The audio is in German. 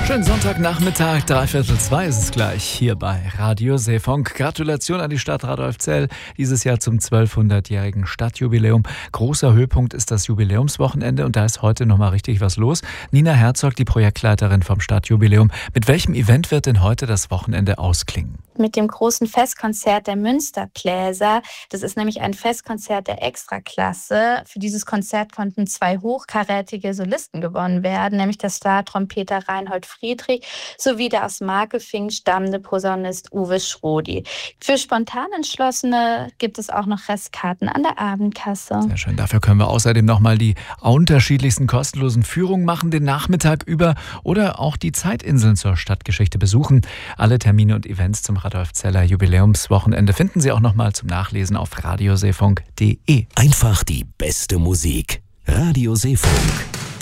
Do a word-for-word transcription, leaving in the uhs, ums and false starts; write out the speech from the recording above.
Schönen Sonntagnachmittag, dreiviertel zwei ist es gleich, hier bei Radio Seefunk. Gratulation an die Stadt Radolfzell, dieses Jahr zum zwölfhundertjährigen Stadtjubiläum. Großer Höhepunkt ist das Jubiläumswochenende und da ist heute nochmal richtig was los. Nina Herzog, die Projektleiterin vom Stadtjubiläum. Mit welchem Event wird denn heute das Wochenende ausklingen? Mit dem großen Festkonzert der Münsterbläser. Das ist nämlich ein Festkonzert der Extraklasse. Für dieses Konzert konnten zwei hochkarätige Solisten gewonnen werden, nämlich der Star-Trompeter Reinhold Friedrich sowie der aus Markefing stammende Posaunist Uwe Schrodi. Für spontan Entschlossene gibt es auch noch Restkarten an der Abendkasse. Sehr schön. Dafür können wir außerdem nochmal die unterschiedlichsten kostenlosen Führungen machen, den Nachmittag über oder auch die Zeitinseln zur Stadtgeschichte besuchen. Alle Termine und Events zum Radolfzeller Jubiläumswochenende finden Sie auch nochmal zum Nachlesen auf radioseefunk punkt de. Einfach die beste Musik. Radio Seefunk.